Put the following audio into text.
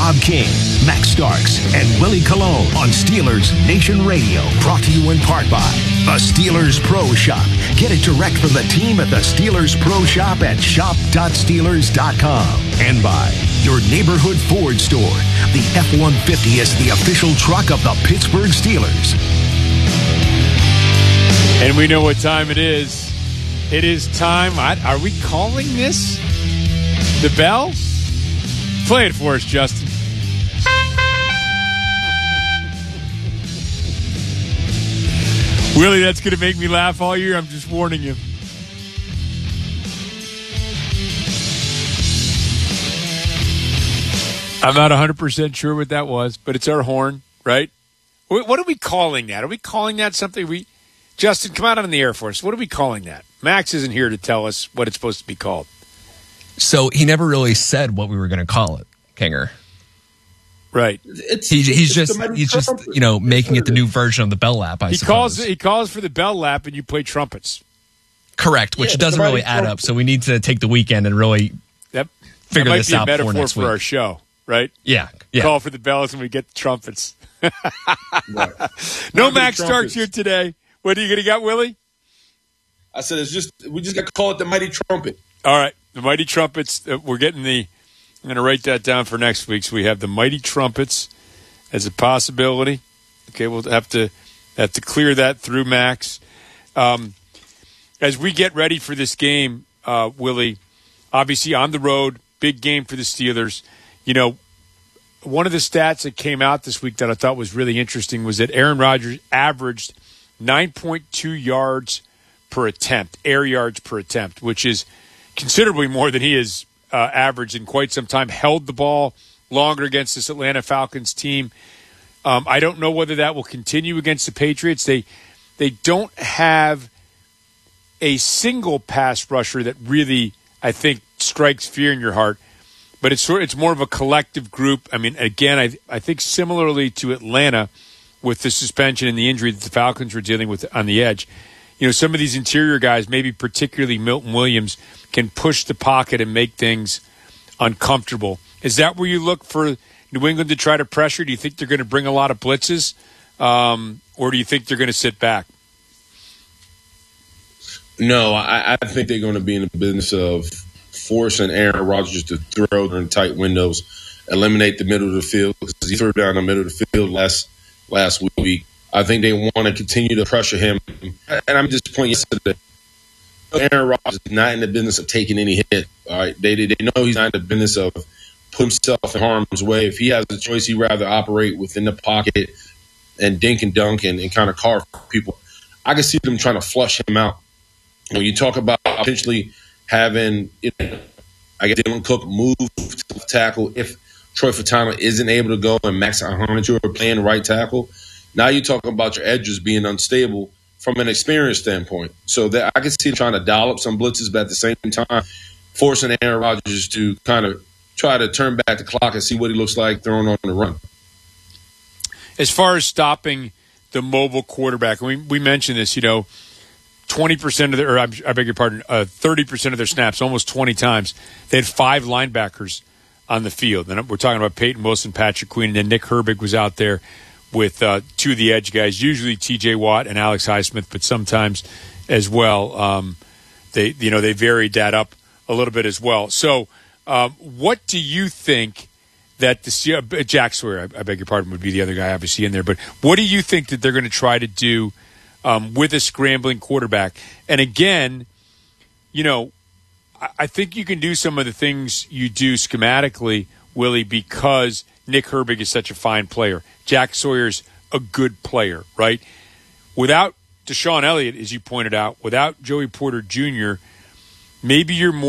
Rob King, Max Starks, and Willie Colon on Steelers Nation Radio. Brought to you in part by the Steelers Pro Shop. Get it direct from the team at the Steelers Pro Shop at shop.steelers.com. And by your neighborhood Ford store. The F-150 is the official truck of the Pittsburgh Steelers. And we know what time it is. It is time. Are we calling this the bell? Play it for us, Justin. Willie, that's going to make me laugh all year. I'm just warning you. I'm not 100% sure what that was, but it's our horn, right? What are we calling that? Are we calling that something Justin, come out on the air for us. What are we calling that? Max isn't here to tell us what it's supposed to be called. So he never really said what we were going to call it, Kinger. Right. He's just making it the new version of the Bell Lap, I suppose. He calls for the Bell Lap, and you play trumpets. Correct, which doesn't really add up. So we need to take the weekend and really figure this out for next week. That might be a metaphor for our show, right? Yeah. Call for the bells and we get the trumpets. No Max Starks here today. What are you going to got, Willie? I said we just got to call it the Mighty Trumpet. All right, the Mighty Trumpets. We're getting I'm going to write that down for next week. So we have the Mighty Trumpets as a possibility. Okay, we'll have to clear that through, Max. As we get ready for this game, Willie, obviously on the road, big game for the Steelers. You know, one of the stats that came out this week that I thought was really interesting was that Aaron Rodgers averaged 9.2 yards per attempt, air yards per attempt, which is considerably more than he has averaged in quite some time. Held the ball longer against this Atlanta Falcons team. I don't know whether that will continue against the Patriots. They don't have a single pass rusher that really, I think, strikes fear in your heart. But it's more of a collective group. I mean, again, I think similarly to Atlanta with the suspension and the injury that the Falcons were dealing with on the edge, you know, some of these interior guys, maybe particularly Milton Williams, can push the pocket and make things uncomfortable. Is that where you look for New England to try to pressure? Do you think they're going to bring a lot of blitzes, or do you think they're going to sit back? No, I think they're going to be in the business of forcing Aaron Rodgers to throw in tight windows, eliminate the middle of the field, because he threw down the middle of the field last week. I think they want to continue to pressure him. And I'm just pointing yesterday, Aaron Rodgers is not in the business of taking any hit. All right, they know he's not in the business of putting himself in harm's way. If he has a choice, he'd rather operate within the pocket and dink and dunk and kind of carve people. I can see them trying to flush him out. When you talk about potentially having, Dylan Cook move to tackle if Troy Fautanu isn't able to go and Max Ahmadu are playing right tackle. Now you're talking about your edges being unstable from an experience standpoint. So that I can see them trying to dial up some blitzes, but at the same time, forcing Aaron Rodgers to kind of try to turn back the clock and see what he looks like throwing on the run. As far as stopping the mobile quarterback, we mentioned this, 20% of their, I beg your pardon, 30% of their snaps, almost 20 times, they had 5 linebackers on the field. And we're talking about Peyton Wilson, Patrick Queen, and then Nick Herbig was out there with 2 of the edge guys, usually T.J. Watt and Alex Highsmith, but sometimes as well. They varied that up a little bit as well. So what do you think that Jack Sawyer, I beg your pardon, would be the other guy obviously in there, but what do you think that they're going to try to do with a scrambling quarterback? And again, I think you can do some of the things you do schematically, Willie, because Nick Herbig is such a fine player. Jack Sawyer's a good player, right? Without Deshaun Elliott, as you pointed out, without Joey Porter Jr., maybe you're more